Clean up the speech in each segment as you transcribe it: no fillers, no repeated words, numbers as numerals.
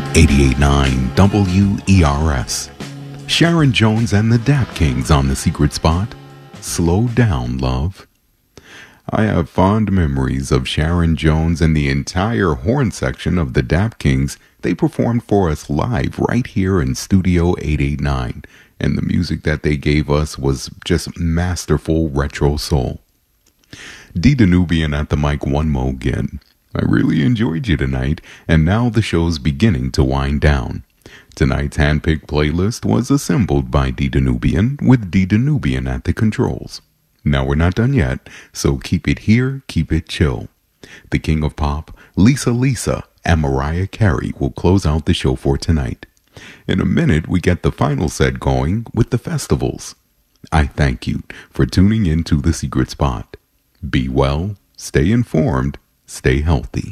88.9 WERS. Sharon Jones and the Dap Kings on The Secret Spot. Slow down, love. I have fond memories of Sharon Jones and the entire horn section of the Dap Kings. They performed for us live right here in Studio 889, and the music that they gave us was just masterful retro soul. D. Danubian at the mic one mo again. I really enjoyed you tonight, and now the show's beginning to wind down. Tonight's handpicked playlist was assembled by D. Danubian with D. Danubian at the controls. Now we're not done yet, so keep it here, keep it chill. The King of Pop, Lisa, and Mariah Carey will close out the show for tonight. In a minute, we get the final set going with the festivals. I thank you for tuning in to The Secret Spot. Be well, stay informed, stay healthy.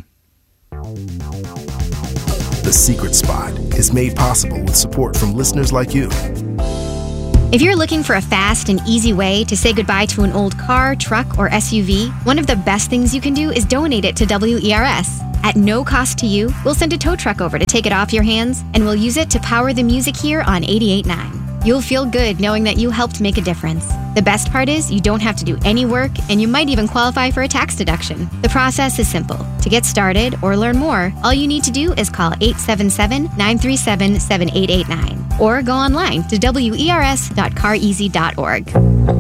The Secret Spot is made possible with support from listeners like you. If you're looking for a fast and easy way to say goodbye to an old car, truck, or SUV, one of the best things you can do is donate it to WERS. At no cost to you, we'll send a tow truck over to take it off your hands, and we'll use it to power the music here on 88.9. You'll feel good knowing that you helped make a difference. The best part is you don't have to do any work, and you might even qualify for a tax deduction. The process is simple. To get started or learn more, all you need to do is call 877-937-7889 or go online to wers.careasy.org.